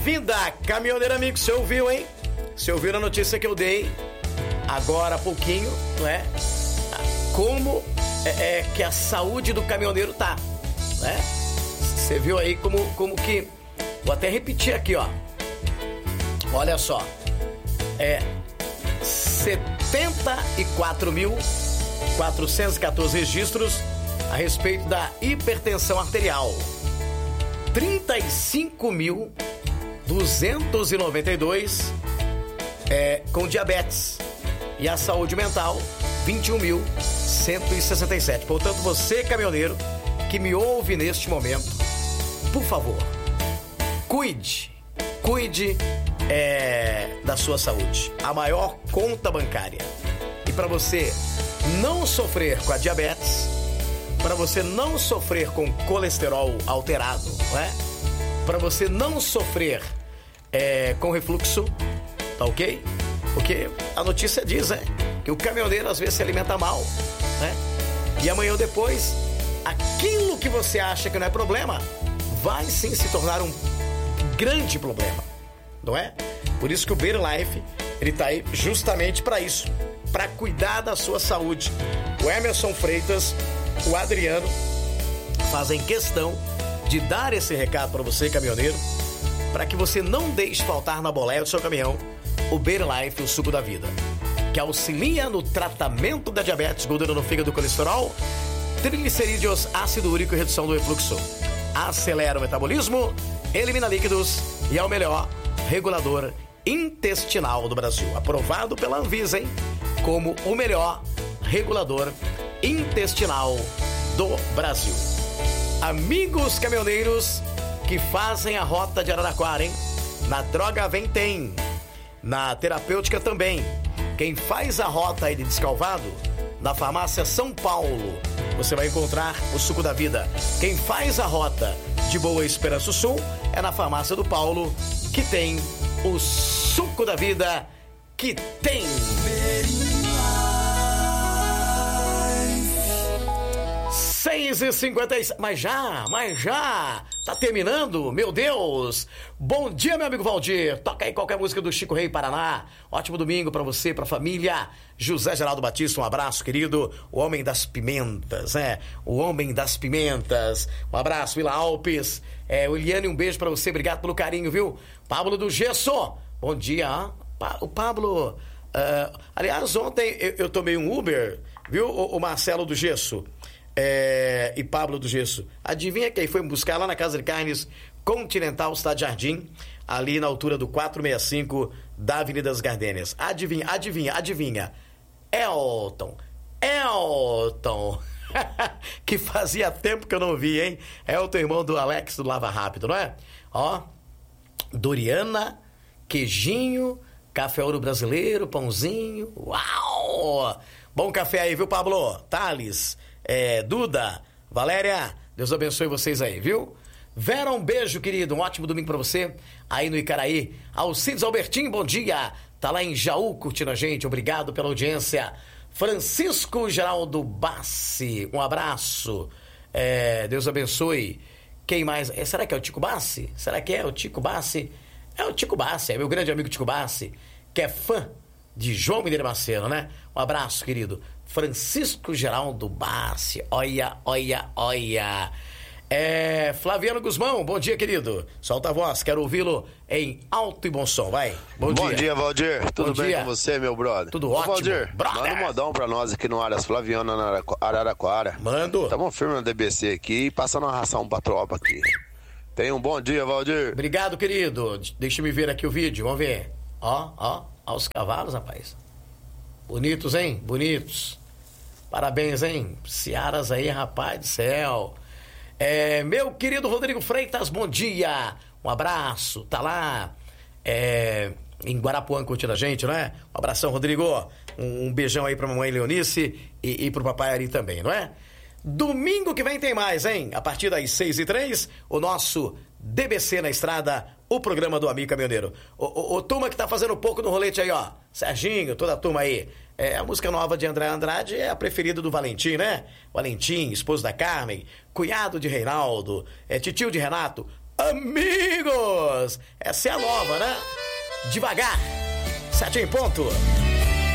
vida. Caminhoneiro amigo, você ouviu, hein? Você ouviu a notícia que eu dei agora há pouquinho, não é? Como que a saúde do caminhoneiro tá, né? Você viu aí como que... Vou até repetir aqui, ó. Olha só. 74.414 registros a respeito da hipertensão arterial. 35.292 com diabetes. E a saúde mental, 21.167. Portanto, você, caminhoneiro, que me ouve neste momento, por favor, cuide da sua saúde. A maior conta bancária. E para você não sofrer com a diabetes, para você não sofrer com colesterol alterado, não é? Para você não sofrer com refluxo, tá ok? Porque a notícia diz, que o caminhoneiro às vezes se alimenta mal, né? E amanhã ou depois, aquilo que você acha que não é problema, vai sim se tornar um grande problema, não é? Por isso que o Better Life, ele tá aí justamente para isso, para cuidar da sua saúde. O Emerson Freitas, o Adriano fazem questão de dar esse recado para você, caminhoneiro, para que você não deixe faltar na boleia do seu caminhão o Better Life, o suco da vida, que auxilia no tratamento da diabetes, gordura no fígado, colesterol, triglicerídeos, ácido úrico e redução do refluxo. Acelera o metabolismo, elimina líquidos e é o melhor regulador intestinal do Brasil. Aprovado pela Anvisa, como o melhor regulador intestinal do Brasil. Amigos caminhoneiros que fazem a rota de Araraquara, na Droga Vem tem, na Terapêutica também. Quem faz a rota aí de Descalvado, na Farmácia São Paulo, você vai encontrar o suco da vida. Quem faz a rota de Boa Esperança Sul é na Farmácia do Paulo, que tem o suco da vida, que tem. 6h56, mas já, tá terminando, meu Deus. Bom dia, meu amigo Valdir, toca aí qualquer música do Chico Rei Paraná. Ótimo domingo pra você, pra família. José Geraldo Batista, um abraço, querido. O homem das pimentas, o homem das pimentas. Um abraço, Vila Alpes. Eliane, um beijo pra você, obrigado pelo carinho, viu? Pablo do Gesso, bom dia. O Pablo, aliás, ontem eu tomei um Uber, viu, o Marcelo do Gesso. E Pablo do Gesso. Adivinha quem foi me buscar lá na Casa de Carnes Continental Cidade Jardim, ali na altura do 465 da Avenida das Gardênias. Adivinha. Elton. Que fazia tempo que eu não vi, hein? Elton, irmão do Alex do Lava Rápido, não é? Ó, Doriana, queijinho, café ouro brasileiro, pãozinho. Uau! Bom café aí, viu, Pablo? Thales, Duda, Valéria, Deus abençoe vocês aí, viu? Vera, um beijo, querido, um ótimo domingo pra você, aí no Icaraí. Alcides Albertinho, bom dia, tá lá em Jaú curtindo a gente, obrigado pela audiência. Francisco Geraldo Bassi, um abraço, Deus abençoe. Quem mais? Será que é o Tico Bassi? Será que é o Tico Bassi? É o Tico Bassi, é meu grande amigo Tico Bassi, que é fã de João Mineiro Macedo, né? Um abraço, querido. Francisco Geraldo Bassi, olha. Flaviano Guzmão, bom dia, querido. Solta a voz, quero ouvi-lo em alto e bom som, vai. Bom dia, Valdir. Tudo bem com você, meu brother? Tudo ótimo, Valdir, manda um modão pra nós aqui no Aras Flaviano, na Araraquara. Mando. Tamo firme no DBC aqui e passando uma ração pra tropa aqui. Tenha um bom dia, Valdir. Obrigado, querido. Deixa eu ver aqui o vídeo, vamos ver. Ó os cavalos, rapaz. Bonitos, hein? Bonitos. Parabéns, hein? Searas aí, rapaz do céu. Meu querido Rodrigo Freitas, bom dia. Um abraço, tá lá em Guarapuã curtindo a gente, não é? Um abração, Rodrigo. Um beijão aí pra mamãe Leonice e pro papai Ari também, não é? Domingo que vem tem mais, hein? A partir das 6h03, o nosso DBC na estrada, o programa do Amigo Caminhoneiro. O turma que tá fazendo pouco no rolete aí, ó. Serginho, toda a turma aí. A música nova de André Andrade é a preferida do Valentim, né? Valentim, esposo da Carmen, cunhado de Reinaldo, titio de Renato. amigos. Essa é a nova, né? Devagar. 7 em ponto.